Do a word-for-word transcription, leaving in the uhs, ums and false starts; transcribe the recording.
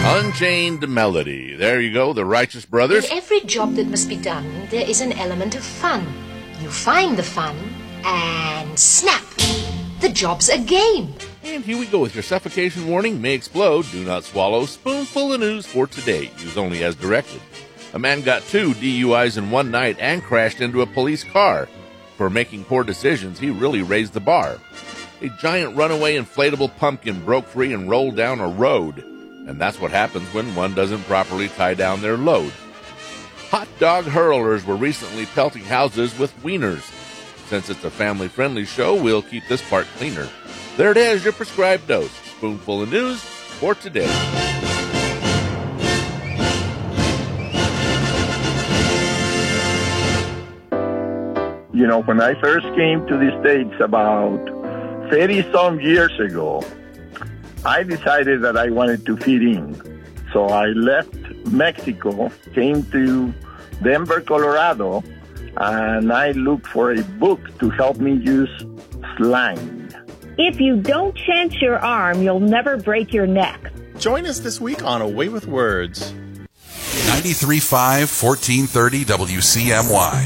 Unchained Melody. There you go, the Righteous Brothers. In every job that must be done, there is an element of fun. You find the fun, and snap! The job's a game. And here we go with your suffocation warning. May explode. Do not swallow. Spoonful of news for today. Use only as directed. A man got two D U Is in one night and crashed into a police car. For making poor decisions, he really raised the bar. A giant runaway inflatable pumpkin broke free and rolled down a road. And that's what happens when one doesn't properly tie down their load. Hot dog hurlers were recently pelting houses with wieners. Since it's a family-friendly show, we'll keep this part cleaner. There it is, your prescribed dose. Spoonful of news for today. You know, when I first came to the States about thirty-some years ago, I decided that I wanted to fit in. So I left Mexico, came to Denver, Colorado, and I looked for a book to help me use slang. If you don't chance your arm, you'll never break your neck. Join us this week on A Way with Words. ninety-three point five, fourteen thirty W C M Y.